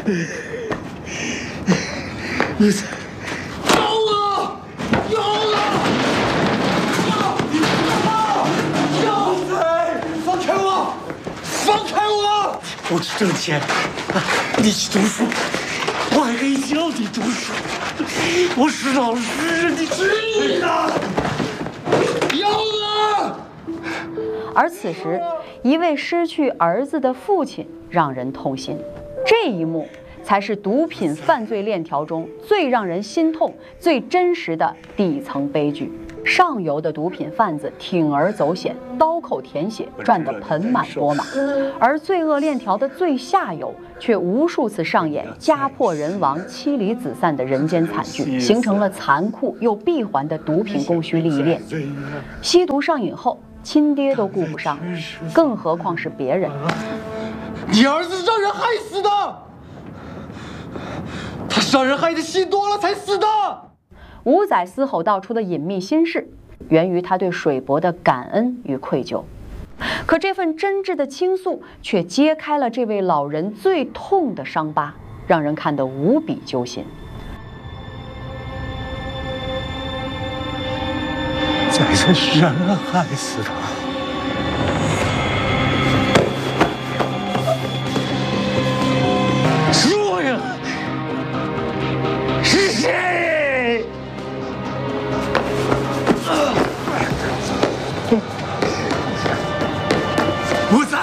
你要了，要了！要仔，放开我！放开我！我去挣钱，你去读书，我还可以教你读书。我是老师，你去你的！要了！ 而此时，一位失去儿子的父亲让人痛心。这一幕才是毒品犯罪链条中最让人心痛、最真实的底层悲剧。上游的毒品贩子铤而走险，刀口舔血，赚得盆满钵满；而罪恶链条的最下游却无数次上演家破人亡、妻离子散的人间惨剧，形成了残酷又闭环的毒品供需利益链。吸毒上瘾后，亲爹都顾不上，更何况是别人。 你儿子让人害死的，他伤人害的心多了才死的。 吴仔嘶吼道出的隐秘心事，源于他对水伯的感恩与愧疚。可这份真挚的倾诉，却揭开了这位老人最痛的伤疤，让人看得无比揪心。 仔仔是让人害死的。说呀，是谁？吴仔，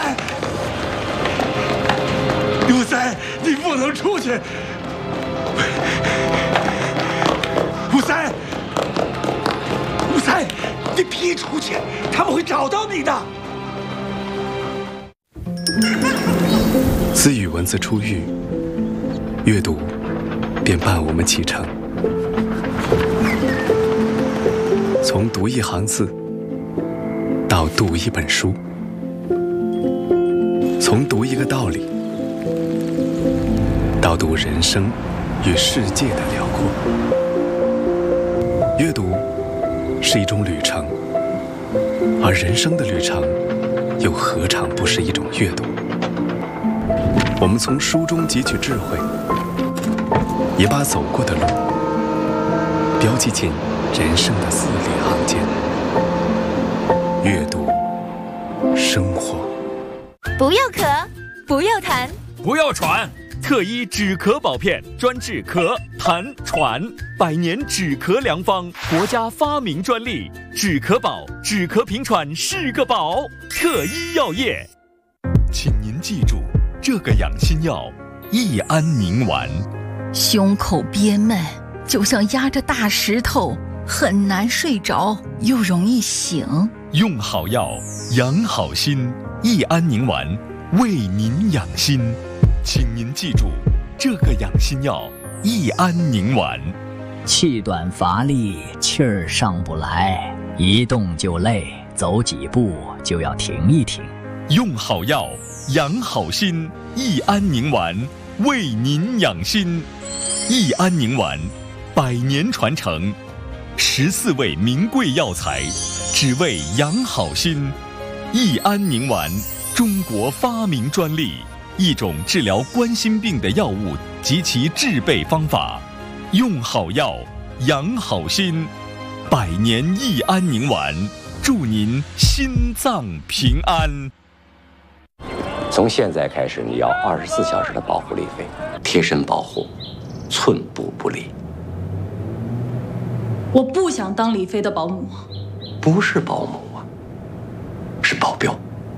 吴仔，你不能出去！吴仔，吴仔，你别出去，他们会找到你的。 自与文字初遇，阅读便伴我们启程。从读一行字到读一本书，从读一个道理到读人生与世界的辽阔。阅读是一种旅程，而人生的旅程又何尝不是一种阅读？我们从书中汲取智慧，也把走过的路标记进人生的字里行间。阅读，生活。 不要咳，不要痰， 不要喘。特一止咳宝片，专治咳、痰、喘，100年止咳良方，国家发明专利。止咳宝，止咳平喘是个宝。特一药业，请您记住这个养心药：益安宁丸。 胸口憋闷，就像压着大石头，很难睡着，又容易醒。 用好药，养好心。益安宁丸，为您养心。请您记住这个养心药：益安宁丸。 气短乏力，气儿上不来，一动就累，走几步就要停一停。 用好药，养好心。益安宁丸，为您养心。益安宁丸，100年传承，14味名贵药材，只为养好心。益安宁丸，中国发明专利，一种治疗冠心病的药物及其制备方法。用好药，养好心。100年益安宁丸，祝您心脏平安。 从现在开始，你要24小时的保护理费，贴身保护，寸步不离。 我不想当李飞的保姆。 不是保姆啊，是保镖。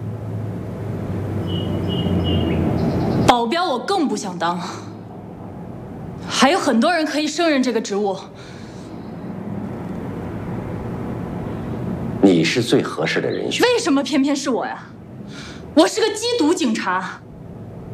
保镖我更不想当，还有很多人可以胜任这个职务。 你是最合适的人选。 为什么偏偏是我呀？我是个缉毒警察。